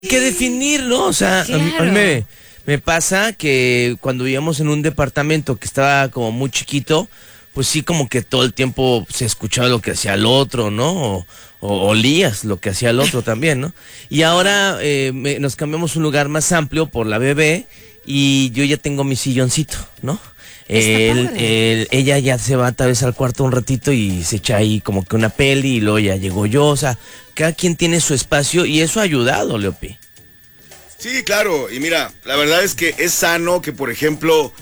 Hay que definir, ¿no? O sea, Claro. a mí me pasa que cuando vivíamos en un departamento que estaba como muy chiquito, pues sí, como que todo el tiempo se escuchaba lo que hacía el otro, ¿no? O olías lo que hacía el otro también, ¿no? Y ahora nos cambiamos a un lugar más amplio por la bebé y yo ya tengo mi silloncito, ¿no? Ella ya se va tal vez al cuarto un ratito y se echa ahí como que una peli y luego ya llego yo, o sea, cada quien tiene su espacio y eso ha ayudado, Leopi. Sí, claro, y mira, la verdad es que es sano que, por ejemplo,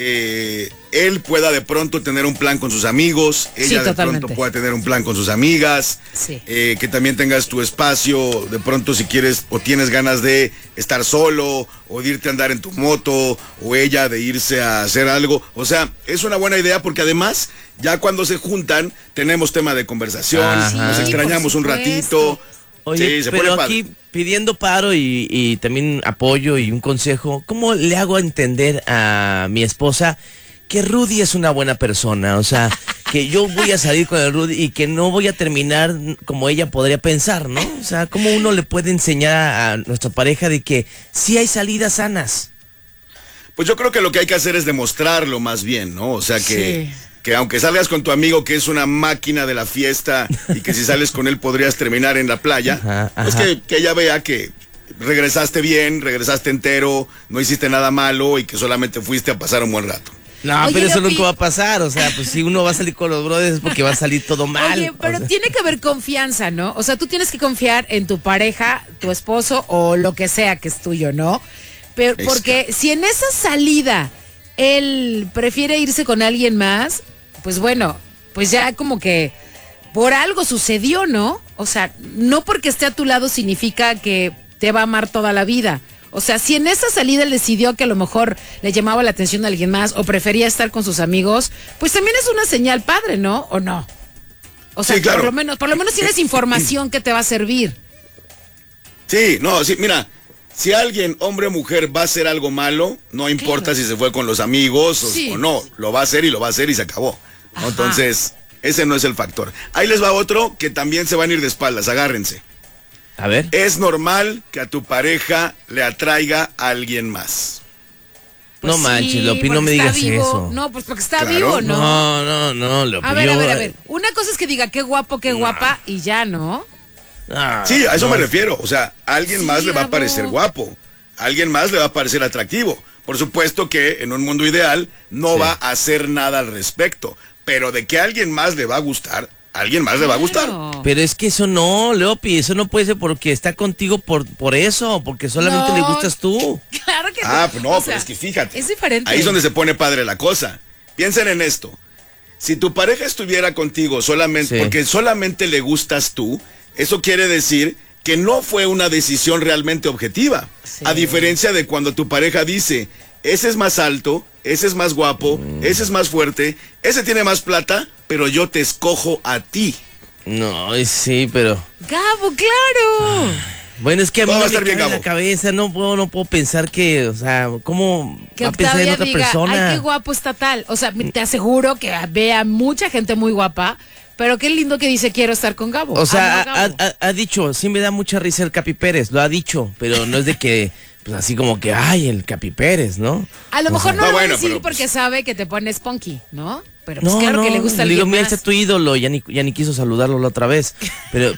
él pueda de pronto tener un plan con sus amigos, ella de pronto pueda tener un plan con sus amigas, que también tengas tu espacio, de pronto si quieres o tienes ganas de estar solo, o de irte a andar en tu moto, o ella de irse a hacer algo, o sea, es una buena idea porque además, ya cuando se juntan, tenemos tema de conversación, nos extrañamos un ratito. Oye, sí, pero aquí pidiendo paro y también apoyo y un consejo, ¿cómo le hago entender a mi esposa que Rudy es una buena persona? O sea, que yo voy a salir con el Rudy y que no voy a terminar como ella podría pensar, ¿no? O sea, ¿cómo uno le puede enseñar a nuestra pareja de que sí hay salidas sanas? Pues yo creo que lo que hay que hacer es demostrarlo más bien, ¿no? O sea, que aunque salgas con tu amigo que es una máquina de la fiesta y que si sales con él podrías terminar en la playa, pues que ella vea que regresaste bien, regresaste entero, no hiciste nada malo y que solamente fuiste a pasar un buen rato. No, oye, pero eso nunca va a pasar, o sea, pues si uno va a salir con los brothers es porque va a salir todo mal. Oye, pero tiene que haber confianza, ¿no? O sea, tú tienes que confiar en tu pareja, tu esposo o lo que sea que es tuyo, ¿no? Pero, porque si en esa salida él prefiere irse con alguien más, pues bueno, pues ya como que por algo sucedió, ¿no? O sea, no porque esté a tu lado significa que te va a amar toda la vida. O sea, si en esa salida él decidió que a lo mejor le llamaba la atención a alguien más o prefería estar con sus amigos, pues también es una señal padre, ¿no? ¿O no? O sea, sí, claro. por lo menos tienes información que te va a servir. Sí, no, sí, mira, si alguien, hombre o mujer, va a hacer algo malo, no importa si se fue con los amigos o no, lo va a hacer y se acabó. ¿No? Entonces, ese no es el factor. Ahí les va otro que también se van a ir de espaldas, agárrense. A ver. Es normal que a tu pareja le atraiga a alguien más. Pues no manches, Lopi, no me digas eso. No, pues porque está vivo, ¿no? No, Lopi. A ver. Una cosa es que diga qué guapo, qué guapa y ya, ¿no? Sí, a eso me refiero. O sea, a alguien más le va a parecer guapo. A alguien más le va a parecer atractivo. Por supuesto que en un mundo ideal no va a hacer nada al respecto. Pero de que a alguien más le va a gustar, a alguien más le va a gustar. Pero es que eso no, Leopi, eso no puede ser porque está contigo por eso, porque solamente le gustas tú. Claro que pues no, pero es que fíjate. Es diferente. Ahí es donde se pone padre la cosa. Piensen en esto. Si tu pareja estuviera contigo solamente, porque solamente le gustas tú, eso quiere decir que no fue una decisión realmente objetiva. A diferencia de cuando tu pareja dice, ese es más alto, ese es más guapo, ese es más fuerte, ese tiene más plata, pero yo te escojo a ti. No, sí, pero... Gabo, claro. Bueno, es que a mí me cae en la cabeza, no puedo pensar que, o sea, ¿cómo que va a pensar en otra persona? Ay, qué guapo está tal. O sea, te aseguro que vea mucha gente muy guapa, pero qué lindo que dice quiero estar con Gabo. O sea, ha dicho, sí me da mucha risa el Capi Pérez, lo ha dicho, pero no es de que... Pues así como que, ay, el Capi Pérez, ¿no? A lo mejor no lo va a decir porque sabe que te pones punky, ¿no? Pero pues claro que le gusta el digo, mira, este es tu ídolo, ya ni quiso saludarlo la otra vez. Pero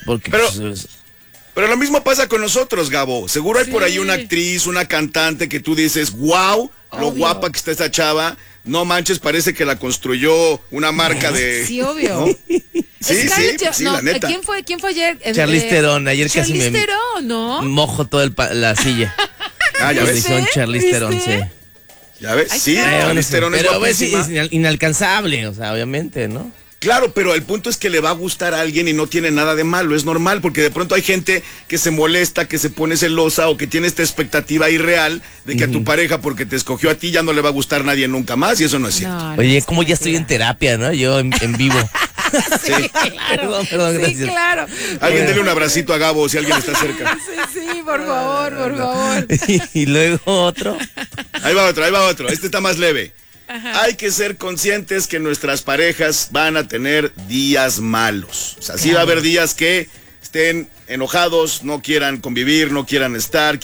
lo mismo pasa con nosotros, Gabo. Seguro hay por ahí una actriz, una cantante que tú dices, wow, lo guapa que está esa chava. No manches, parece que la construyó una marca de... Sí, obvio. ¿no? Sí, la neta. ¿Quién fue ayer? Charlize Theron, ayer casi me... Charlize Theron, ¿no? Mojo toda la silla. Ya ves. Charlize Theron, sí. ¿Ya ves? Sí, Charlize Theron es guapísima. Es inalcanzable, o sea, obviamente, ¿no? Claro, pero el punto es que le va a gustar a alguien y no tiene nada de malo, es normal, porque de pronto hay gente que se molesta, que se pone celosa o que tiene esta expectativa irreal de que a tu pareja, porque te escogió a ti, ya no le va a gustar a nadie nunca más, y eso no es cierto. No, oye, como ya estoy en terapia, ¿no? Yo en vivo. Sí, claro. Perdón, gracias. Sí, claro. Alguien dele un abracito a Gabo si alguien está cerca. Sí, por favor. Y luego otro. Ahí va otro. Este está más leve. Hay que ser conscientes que nuestras parejas van a tener días malos. O sea, sí va a haber días que estén enojados, no quieran convivir, no quieran estar,